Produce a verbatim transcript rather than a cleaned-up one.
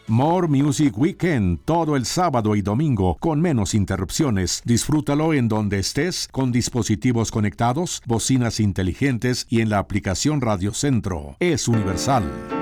More Music Weekend, todo el sábado y domingo, con menos interrupciones. Disfrútalo en donde estés, con dispositivos conectados, bocinas inteligentes y en la aplicación Radio Centro. Es universal.